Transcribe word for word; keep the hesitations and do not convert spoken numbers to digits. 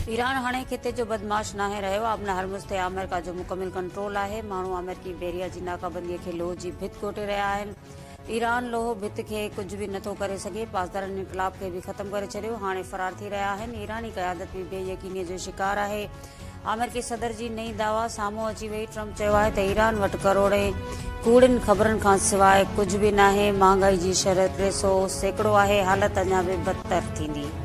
Iran हाणे खिते जो बदमाश नाहे रहियो। आबना हरमुज़ ते अमेरिका जो मुकमिल कंट्रोल आहे। माण्हू अमेरिकी बेरिया जी नाकाबंदीअ खे लोह जी भित ॻोठे रहिया आहिनि। ईरान लोह भित खे कुझु बि नथो करे सघे। पासदारनि इनकलाब खे बि ख़तमु करे छॾियो, हाणे फरार थी रहिया आहिनि। ईरानी क़यादत बि बेयकीनीअ जो शिकार आहे। अमेरिकी सदर जी नई दावा साम्हूं अची वई। ट्रम्प चयो आहे त ईरान वटि करोड़े कूड़िन ख़बरुनि खां सवाइ कुझु बि नाहे। महांगाई जी शरह टे सौ सेकड़ो आहे। हालत अञा बि बदतर थींदी।